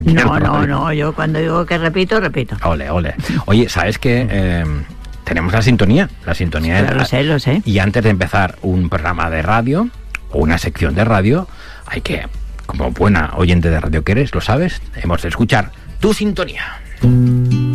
No, yo cuando digo que repito. Ole. Oye, ¿sabes qué? Tenemos la sintonía Lo sé. Y antes de empezar un programa de radio o una sección de radio, hay que, como buena oyente de radio que eres, lo sabes, hemos de escuchar tu sintonía.